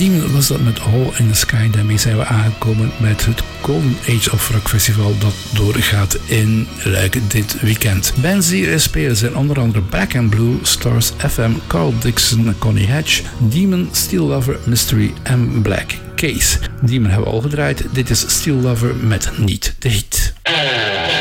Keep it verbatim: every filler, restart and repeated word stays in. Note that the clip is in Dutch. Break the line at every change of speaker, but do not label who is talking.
Demon was dat met Hole in the Sky. Daarmee zijn we aangekomen met het Golden Age of Rock Festival dat doorgaat in Luik dit weekend. Bands die er spelen zijn onder andere Back and Blue, Stars F M, Carl Dixon, Connie Hatch, Demon, Steel Lover, Mystery en Black Case. Demon hebben we al gedraaid. Dit is Steel Lover met Niet de Heat.